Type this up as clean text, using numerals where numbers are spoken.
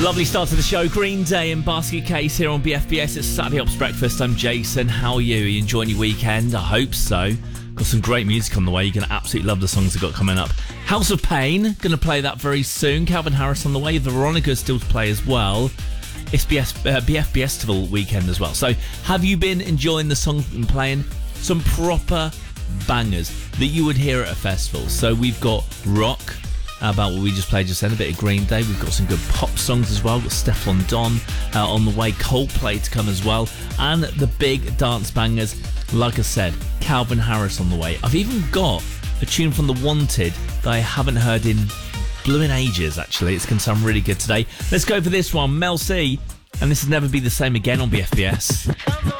Lovely start to the show. Green Day and Basket Case here on BFBS. It's Saturday Ops Breakfast. I'm Jason. How are you? Are you enjoying your weekend? I hope so. Got some great music on the way. You're going to absolutely love the songs I've got coming up. House of Pain, going to play that very soon. Calvin Harris on the way. Veronica's still to play as well. It's BFBS Festival weekend as well. So have you been enjoying the songs we've been playing? Some proper bangers that you would hear at a festival. So we've got rock, about what we just played just then, a bit of Green Day. We've got some good pop songs as well. We've got Stefflon Don on the way, Coldplay to come as well, and the big dance bangers, like I said, Calvin Harris on the way. I've even got a tune from The Wanted that I haven't heard in blooming ages, actually. It's going to sound really good today. Let's go for this one, Mel C, and This Has Never Be the Same Again on BFBS.